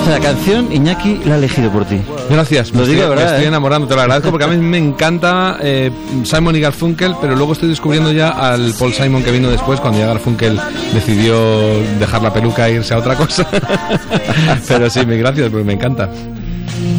Esta canción Iñaki la ha elegido por ti. Gracias, Lo digo, ¿verdad? me estoy enamorando, te lo agradezco, porque a mí me encanta Simon y Garfunkel, pero luego estoy descubriendo ya al Paul Simon que vino después, cuando ya Garfunkel decidió dejar la peluca e irse a otra cosa. Pero sí, gracias, porque me encanta.